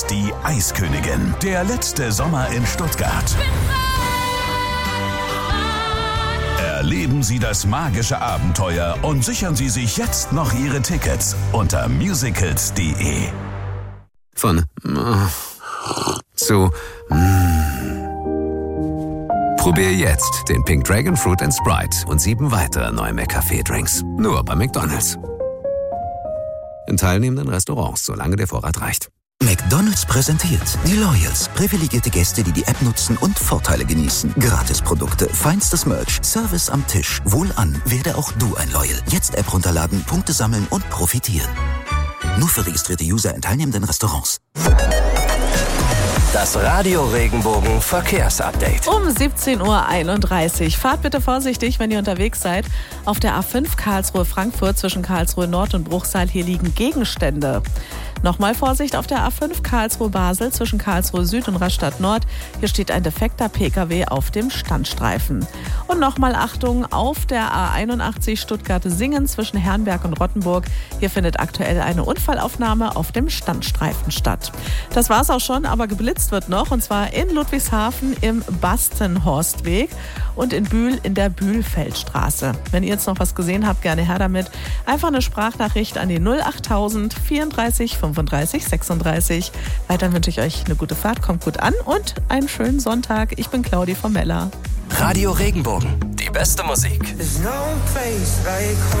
Die Eiskönigin. Der letzte Sommer in Stuttgart. Erleben Sie das magische Abenteuer und sichern Sie sich jetzt noch Ihre Tickets unter musicals.de. Von zu Probier jetzt den Pink Dragon Fruit & Sprite und 7 weitere neue McCafé-Drinks. Nur bei McDonald's. In teilnehmenden Restaurants, solange der Vorrat reicht. McDonald's präsentiert die Loyals. Privilegierte Gäste, die die App nutzen und Vorteile genießen. Gratisprodukte, feinstes Merch, Service am Tisch. Wohlan, werde auch du ein Loyal. Jetzt App runterladen, Punkte sammeln und profitieren. Nur für registrierte User in teilnehmenden Restaurants. Das Radio Regenbogen Verkehrsupdate. Um 17:31 Uhr. Fahrt bitte vorsichtig, wenn ihr unterwegs seid. Auf der A5 Karlsruhe-Frankfurt zwischen Karlsruhe Nord und Bruchsal. Hier liegen Gegenstände. Nochmal Vorsicht auf der A5 Karlsruhe-Basel zwischen Karlsruhe Süd und Rastatt Nord. Hier steht ein defekter Pkw auf dem Standstreifen. Und nochmal Achtung auf der A81 Stuttgart-Singen zwischen Herrenberg und Rottenburg. Hier findet aktuell eine Unfallaufnahme auf dem Standstreifen statt. Das war's auch schon, aber geblitzt wird noch, und zwar in Ludwigshafen im Bastenhorstweg und in Bühl in der Bühlfeldstraße. Wenn ihr jetzt noch was gesehen habt, gerne her damit. Einfach eine Sprachnachricht an die 08000 34 35 36. Weiter wünsche ich euch eine gute Fahrt, kommt gut an und einen schönen Sonntag. Ich bin Claudi von Mella. Radio Regenbogen, die beste Musik.